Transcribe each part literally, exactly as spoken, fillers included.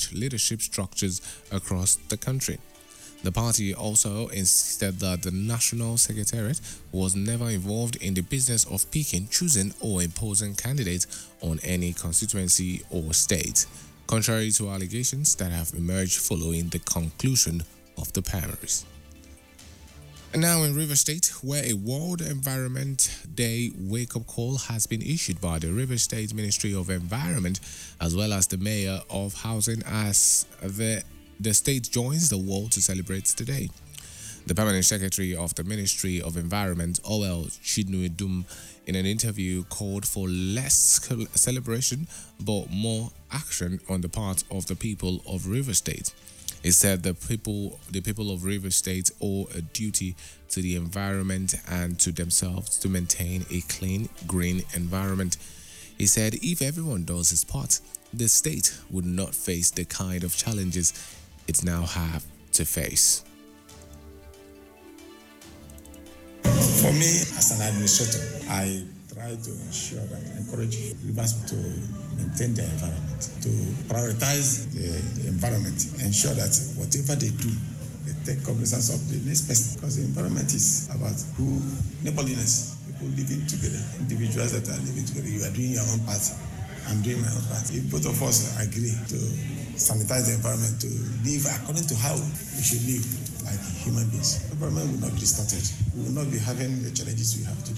established leadership structures across the country. The party also insisted that the National Secretariat was never involved in the business of picking, choosing, or imposing candidates on any constituency or state, contrary to allegations that have emerged following the conclusion of the primaries. And now in Rivers State, where a World Environment Day wake-up call has been issued by the Rivers State Ministry of Environment as well as the Mayor of Housing as the The state joins the wall to celebrate today. The permanent secretary of the Ministry of Environment, Owell Chinuedum, in an interview called for less celebration but more action on the part of the people of Rivers State. He said the people, the people of Rivers State owe a duty to the environment and to themselves to maintain a clean, green environment. He said if everyone does his part, the state would not face the kind of challenges it now have to face. For me, as an administrator, I try to ensure that I encourage rivers to maintain their environment, to prioritize the, the environment, ensure that whatever they do, they take cognizance of the next person, because the environment is about who neighborliness, people living together, individuals that are living together. You are doing your own part, I'm doing my own part. If both of us agree to sanitize the environment, to live according to how we should live like human beings, the environment will not be distorted. We will not be having the challenges we have today.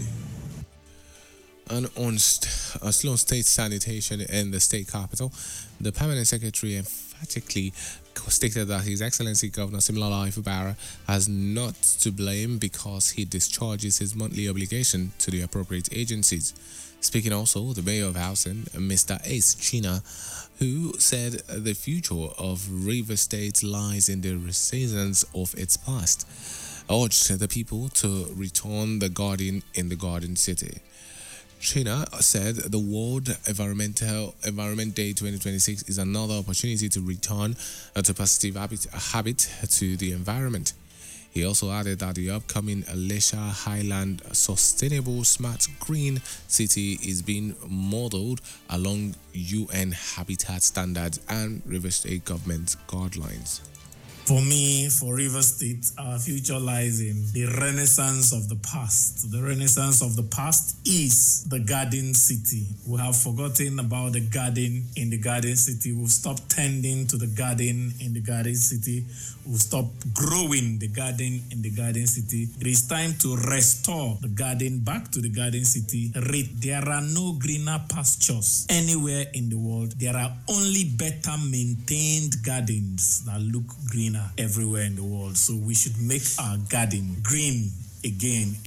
And on st- uh, Sloan State sanitation in the state capital, the permanent secretary emphatically stated that His Excellency Governor Siminalayi Fubara has not to blame because he discharges his monthly obligation to the appropriate agencies. Speaking also, the Mayor of Housing, Mister Ace China, who said the future of Rivers State lies in the resilience of its past, urged the people to return the garden in the Garden City. China said the World Environmental Environment Day twenty twenty-six is another opportunity to return to positive habit, habit to the environment. He also added that the upcoming Elisha Highland Sustainable Smart Green City is being modeled along U N Habitat Standards and Rivers State government guidelines. For me, for Rivers State, our future lies in the renaissance of the past. The renaissance of the past is the Garden City. We have forgotten about the garden in the Garden City. We've stopped tending to the garden in the Garden City. We've stopped growing the garden in the Garden City. It is time to restore the garden back to the Garden City. There are no greener pastures anywhere in the world. There are only better maintained gardens that look greener everywhere in the world. So we should make our garden green again.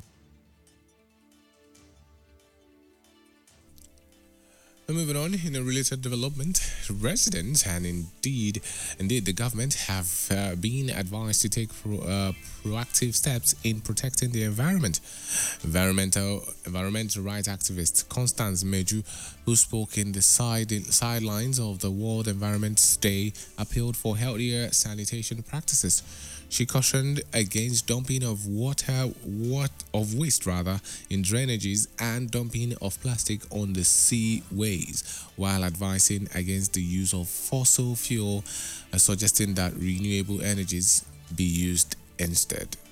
And moving on, in a related development, residents and indeed, indeed the government have uh, been advised to take pro, uh, proactive steps in protecting the environment. Environmental environmental rights activist Constance Meju, who spoke in the side sidelines of the World Environment Day, appealed for healthier sanitation practices. She cautioned against dumping of water, what of waste rather, in drainages and dumping of plastic on the seaways, while advising against the use of fossil fuel, uh, suggesting that renewable energies be used instead.